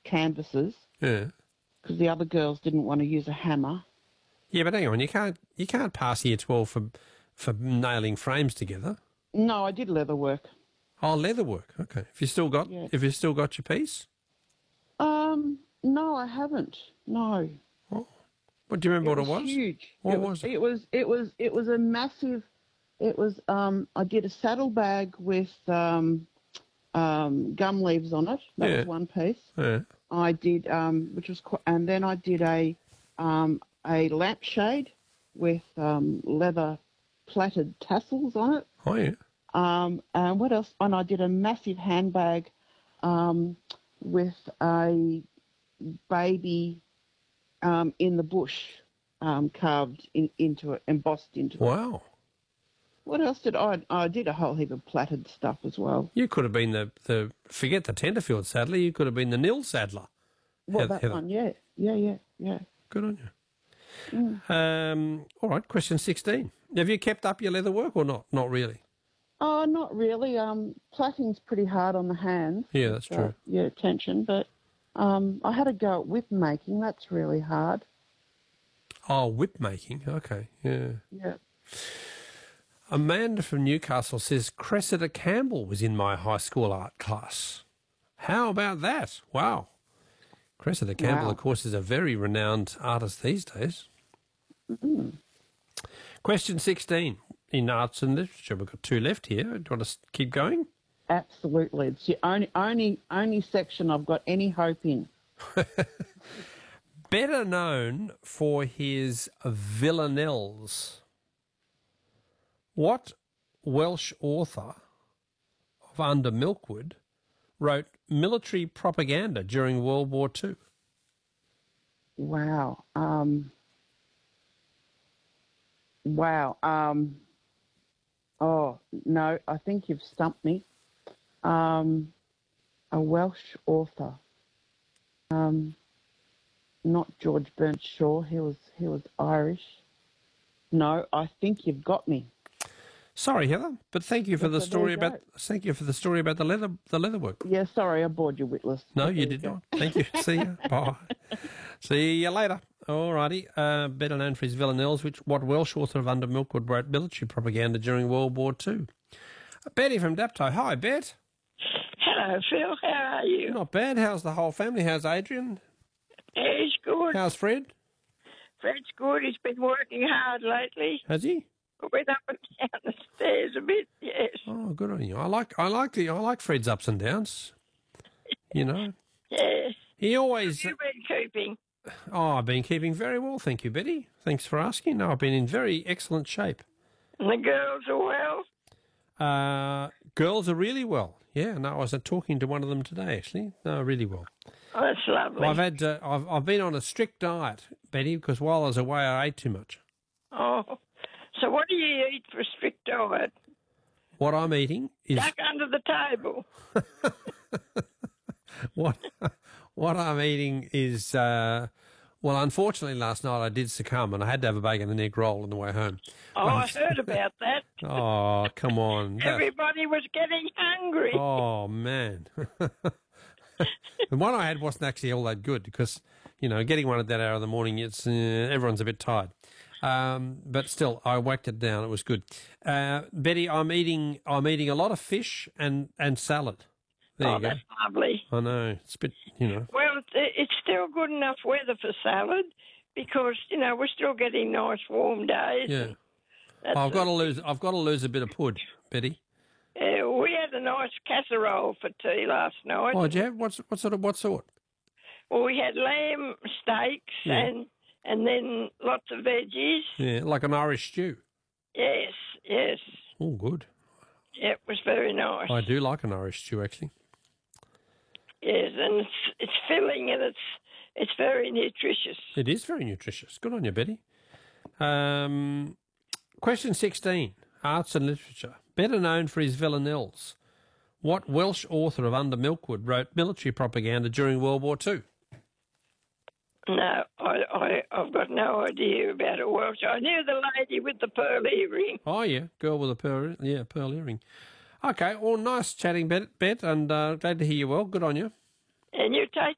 canvases Yeah. because the other girls didn't want to use a hammer. Yeah, but hang on, you can't pass year 12 for nailing frames together. No, I did leather work. Oh, leather work. Okay. If you still got your piece? No, I haven't. No. Oh. What do you remember what it was? Huge. What was it? It was a massive. It was. I did a saddlebag with gum leaves on it. That was one piece. Yeah. I did, which was, and then I did a lampshade with leather plaited tassels on it. Oh yeah. And what else? And I did a massive handbag with a baby in the bush carved into it, embossed into it. Wow. What else did I did a whole heap of plaited stuff as well. You could have been the forget the Tenterfield saddler. You could have been the Nil saddler. What, that one? Yeah. Good on you. All right, question 16. Have you kept up your leather work or not? Not really. Oh, not really. Plaiting's pretty hard on the hands. Yeah, that's true. Yeah, tension. But I had a go at whip making. That's really hard. Oh, whip making. Okay, yeah. Yeah. Amanda from Newcastle says Cressida Campbell was in my high school art class. How about that? Wow. Cressida Campbell, of course, is a very renowned artist these days. Mm-hmm. Question 16. In arts and literature, we've got 2 left here. Do you want to keep going? Absolutely. It's the only section I've got any hope in. Better known for his villanelles, what Welsh author of Under Milkwood wrote military propaganda during World War II? Wow. Oh, no, I think you've stumped me. A Welsh author. Not George Berntshaw. He was Irish. No, I think you've got me. Sorry, Heather, but thank you for the story about the leather work. Yeah, sorry, I bored you witless. No, you did not. Thank you. See you. Bye. See you later. All righty. Better known for his villanelles, what Welsh author of Under Milkwood wrote military propaganda during World War II. Betty from Dapto. Hi, Bet. Hello, Phil. How are you? Not bad. How's the whole family? How's Adrian? He's good. How's Fred? Fred's good. He's been working hard lately. Has he? Went up and down the stairs a bit, yes. Oh, good on you. I like Fred's ups and downs. You know. Yes. He always. How have you been keeping? Oh, I've been keeping very well, thank you, Betty. Thanks for asking. No, I've been in very excellent shape. And the girls are well? Girls are really well. Yeah, no, I was talking to one of them today, actually. No, really well. Oh, that's lovely. I've been on a strict diet, Betty, because while I was away, I ate too much. Oh, so what do you eat for a strict diet? What I'm eating is duck under the table. What I'm eating is well, unfortunately, last night I did succumb, and I had to have a bacon and egg roll on the way home. Oh, I heard about that. Oh, come on! Everybody was getting hungry. Oh man! The one I had wasn't actually all that good because, getting one at that hour of the morning, it's everyone's a bit tired. But still, I whacked it down. It was good. Betty, I'm eating a lot of fish and salad. There you go. That's lovely. I know. It's a bit, Well, it's still good enough weather for salad because, we're still getting nice warm days. Yeah. I've got to lose a bit of pud, Betty. We had a nice casserole for tea last night. Oh, did you have? What sort? Well, we had lamb steaks and then lots of veggies. Yeah, like an Irish stew. Yes. Oh, good. Yeah, it was very nice. I do like an Irish stew, actually. Yes, and it's filling and it's very nutritious. It is very nutritious. Good on you, Betty. Question 16, arts and literature. Better known for his villanelles, what Welsh author of Under Milkwood wrote military propaganda during World War II? No, I've got no idea about a Welsh. I knew the lady with the pearl earring. Oh, yeah, girl with a pearl earring. Okay, well, nice chatting, Bet, and glad to hear you well. Good on you. And you take